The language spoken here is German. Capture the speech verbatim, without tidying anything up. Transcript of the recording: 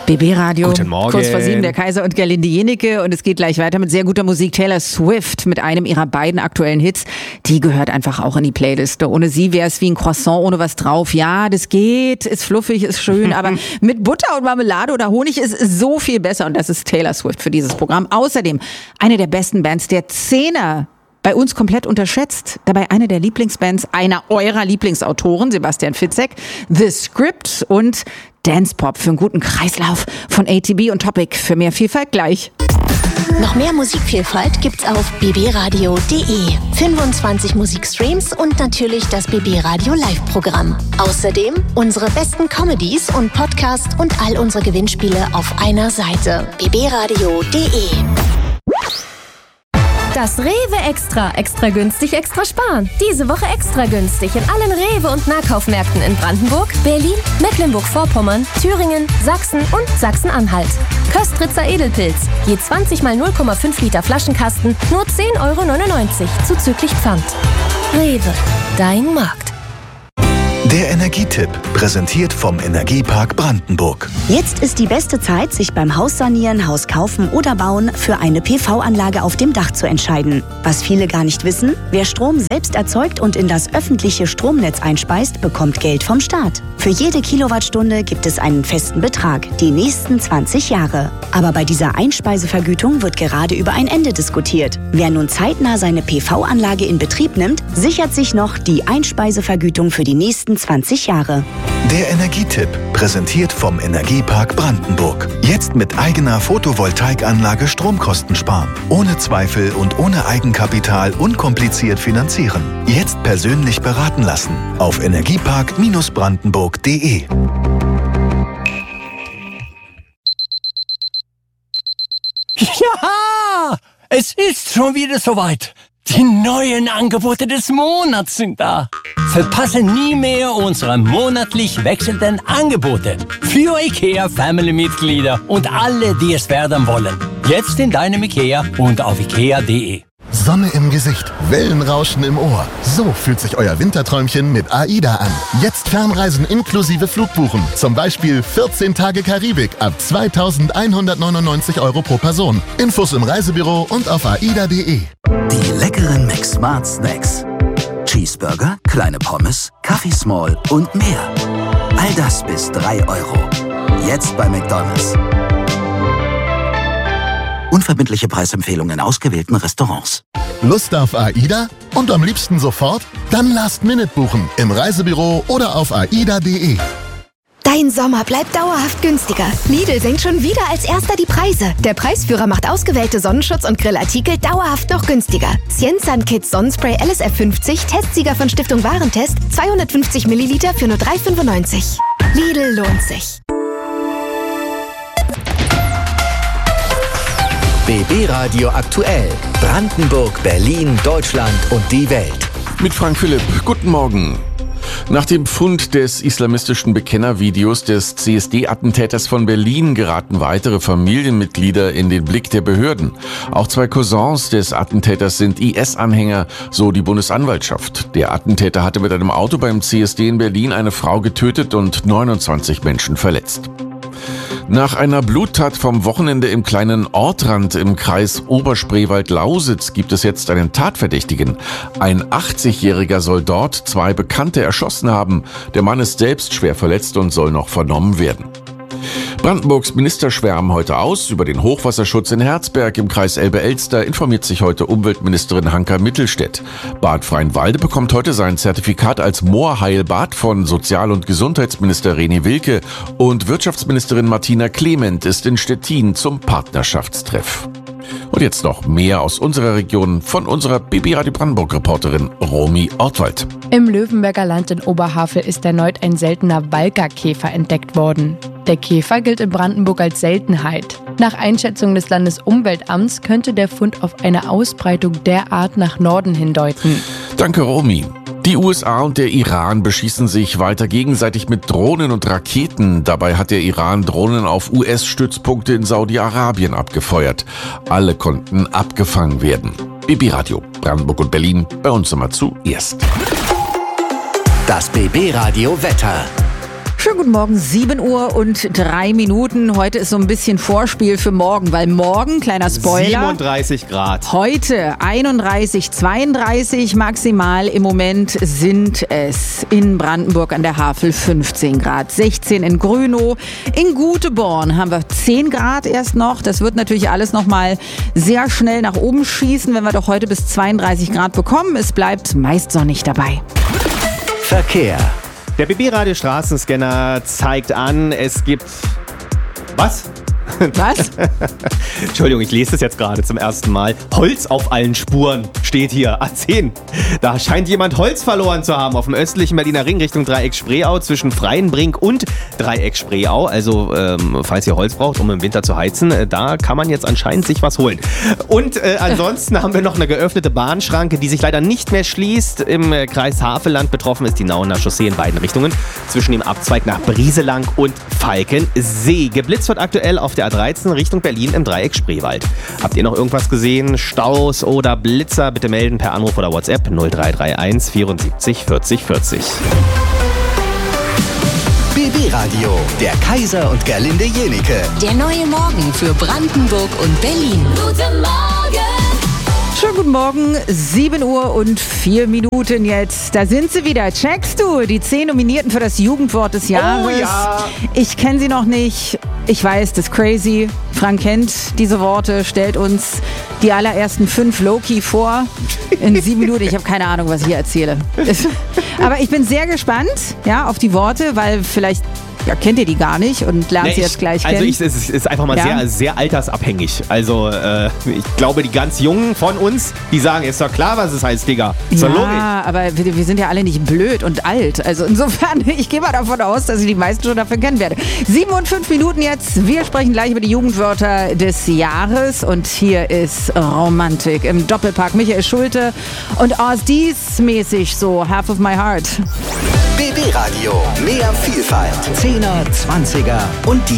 B B-Radio, Guten Morgen. Kurz vor sieben, der Kaiser und Gerlinde Jenecke. Und es geht gleich weiter mit sehr guter Musik. Taylor Swift mit einem ihrer beiden aktuellen Hits. Die gehört einfach auch in die Playliste. Ohne sie wäre es wie ein Croissant ohne was drauf. Ja, das geht, ist fluffig, ist schön. Aber mit Butter und Marmelade oder Honig ist es so viel besser. Und das ist Taylor Swift für dieses Programm. Außerdem eine der besten Bands der Zehner. Bei uns komplett unterschätzt. Dabei eine der Lieblingsbands einer eurer Lieblingsautoren, Sebastian Fitzek, The Script und Dance Pop für einen guten Kreislauf von A T B und Topic für mehr Vielfalt gleich. Noch mehr Musikvielfalt gibt's auf b b radio punkt d e. fünfundzwanzig Musikstreams und natürlich das B B Radio Live-Programm. Außerdem unsere besten Comedies und Podcasts und all unsere Gewinnspiele auf einer Seite. b b radio punkt d e. Das Rewe Extra. Extra günstig, extra sparen. Diese Woche extra günstig in allen Rewe- und Nahkaufmärkten in Brandenburg, Berlin, Mecklenburg-Vorpommern, Thüringen, Sachsen und Sachsen-Anhalt. Köstritzer Edelpilz. Je zwanzig mal null Komma fünf Liter Flaschenkasten, nur zehn Euro neunundneunzig, zuzüglich Pfand. Rewe, dein Markt. Der Energietipp, präsentiert vom Energiepark Brandenburg. Jetzt ist die beste Zeit, sich beim Haussanieren, Haus kaufen oder bauen für eine P V-Anlage auf dem Dach zu entscheiden. Was viele gar nicht wissen, wer Strom selbst erzeugt und in das öffentliche Stromnetz einspeist, bekommt Geld vom Staat. Für jede Kilowattstunde gibt es einen festen Betrag, die nächsten zwanzig Jahre. Aber bei dieser Einspeisevergütung wird gerade über ein Ende diskutiert. Wer nun zeitnah seine P V-Anlage in Betrieb nimmt, sichert sich noch die Einspeisevergütung für die nächsten zwanzig Jahre. Der Energietipp, präsentiert vom Energiepark Brandenburg. Jetzt mit eigener Photovoltaikanlage Stromkosten sparen. Ohne Zweifel und ohne Eigenkapital unkompliziert finanzieren. Jetzt persönlich beraten lassen. Auf energiepark brandenburg punkt d e. Ja, es ist schon wieder soweit. Die neuen Angebote des Monats sind da. Verpasse nie mehr unsere monatlich wechselnden Angebote. Für IKEA Family-Mitglieder und alle, die es werden wollen. Jetzt in deinem IKEA und auf ikea punkt d e. Sonne im Gesicht, Wellenrauschen im Ohr. So fühlt sich euer Winterträumchen mit AIDA an. Jetzt Fernreisen inklusive Flugbuchen. Zum Beispiel vierzehn Tage Karibik ab zweitausendeinhundertneunundneunzig Euro pro Person. Infos im Reisebüro und auf aida punkt d e. Die leckeren McSmart Snacks. Cheeseburger, kleine Pommes, Kaffee Small und mehr. All das bis drei Euro. Jetzt bei McDonald's. Unverbindliche Preisempfehlungen in ausgewählten Restaurants. Lust auf AIDA? Und am liebsten sofort? Dann Last Minute buchen. Im Reisebüro oder auf aida punkt d e. Dein Sommer bleibt dauerhaft günstiger. Lidl senkt schon wieder als erster die Preise. Der Preisführer macht ausgewählte Sonnenschutz- und Grillartikel dauerhaft noch günstiger. Cienzan Kids Sonnenspray L S F fünfzig, Testsieger von Stiftung Warentest, zweihundertfünfzig Milliliter für nur drei fünfundneunzig. Lidl lohnt sich. B B-Radio aktuell. Brandenburg, Berlin, Deutschland und die Welt. Mit Frank Philipp. Guten Morgen. Nach dem Fund des islamistischen Bekennervideos des C S D-Attentäters von Berlin geraten weitere Familienmitglieder in den Blick der Behörden. Auch zwei Cousins des Attentäters sind I S-Anhänger, so die Bundesanwaltschaft. Der Attentäter hatte mit einem Auto beim C S D in Berlin eine Frau getötet und neunundzwanzig Menschen verletzt. Nach einer Bluttat vom Wochenende im kleinen Ortrand im Kreis Oberspreewald-Lausitz gibt es jetzt einen Tatverdächtigen. Ein achtzigjähriger soll dort zwei Bekannte erschossen haben. Der Mann ist selbst schwer verletzt und soll noch vernommen werden. Brandenburgs Minister schwärmen heute aus. Über den Hochwasserschutz in Herzberg im Kreis Elbe-Elster informiert sich heute Umweltministerin Hanka Mittelstädt. Bad Freienwalde bekommt heute sein Zertifikat als Moorheilbad von Sozial- und Gesundheitsminister René Wilke und Wirtschaftsministerin Martina Clement ist in Stettin zum Partnerschaftstreff. Und jetzt noch mehr aus unserer Region von unserer B B-Radio Brandenburg-Reporterin Romy Ortwald. Im Löwenberger Land in Oberhavel ist erneut ein seltener Walker-Käfer entdeckt worden. Der Käfer gilt in Brandenburg als Seltenheit. Nach Einschätzung des Landesumweltamts könnte der Fund auf eine Ausbreitung der Art nach Norden hindeuten. Danke, Romy. Die U S A und der Iran beschießen sich weiter gegenseitig mit Drohnen und Raketen. Dabei hat der Iran Drohnen auf U S-Stützpunkte in Saudi-Arabien abgefeuert. Alle konnten abgefangen werden. B B-Radio, Brandenburg und Berlin, bei uns immer zuerst. Das B B-Radio Wetter. Schönen guten Morgen, sieben Uhr und drei Minuten. Heute ist so ein bisschen Vorspiel für morgen, weil morgen, kleiner Spoiler, siebenunddreißig Grad. Heute einunddreißig, zweiunddreißig maximal. Im Moment sind es in Brandenburg an der Havel fünfzehn Grad, sechzehn in Grünow. In Guteborn haben wir zehn Grad erst noch. Das wird natürlich alles nochmal sehr schnell nach oben schießen, wenn wir doch heute bis zweiunddreißig Grad bekommen. Es bleibt meist sonnig dabei. Verkehr. Der B B-Radio Straßenscanner zeigt an, es gibt... Was? Was? Entschuldigung, ich lese das jetzt gerade zum ersten Mal. Holz auf allen Spuren steht hier. A zehn. Da scheint jemand Holz verloren zu haben auf dem östlichen Berliner Ring Richtung Dreieck-Spreeau zwischen Freienbrink und Dreieck-Spreeau. Also, ähm, falls ihr Holz braucht, um im Winter zu heizen, äh, da kann man jetzt anscheinend sich was holen. Und äh, ansonsten haben wir noch eine geöffnete Bahnschranke, die sich leider nicht mehr schließt. Im äh, Kreis Havelland betroffen ist die Nauener Chaussee in beiden Richtungen zwischen dem Abzweig nach Brieselang und Falkensee. Geblitzt wird aktuell auf der A dreizehn Richtung Berlin im Dreieck Spreewald. Habt ihr noch irgendwas gesehen? Staus oder Blitzer? Bitte melden per Anruf oder WhatsApp null drei drei eins vierundsiebzig vierzig vierzig. B B-Radio, der Kaiser und Gerlinde Jenike. Der neue Morgen für Brandenburg und Berlin. Guten Morgen! Schönen guten Morgen, sieben Uhr und vier Minuten jetzt. Da sind sie wieder. Checkst du die zehn Nominierten für das Jugendwort des Jahres? Oh ja! Ich kenne sie noch nicht. Ich weiß, das ist crazy. Frank kennt diese Worte, stellt uns die allerersten fünf Low-Key vor in sieben Minuten. Ich habe keine Ahnung, was ich hier erzähle. Aber ich bin sehr gespannt, ja, auf die Worte, weil vielleicht... Ja, kennt ihr die gar nicht und lernt nee, sie jetzt gleich kennen? Also ich, es ist einfach mal ja. sehr, sehr altersabhängig. Also äh, ich glaube, die ganz Jungen von uns, die sagen, ist doch klar, was es heißt, Digga. Ist ja, doch logisch. aber wir, wir sind ja alle nicht blöd und alt. Also insofern, ich gehe mal davon aus, dass ich die meisten schon dafür kennen werde. Sieben und fünf Minuten jetzt. Wir sprechen gleich über die Jugendwörter des Jahres. Und hier ist Romantik im Doppelpack. Michael Schulte und Ars Dies mäßig so Half of My Heart. B B-Radio, mehr Vielfalt. Zehner, Zwanziger und die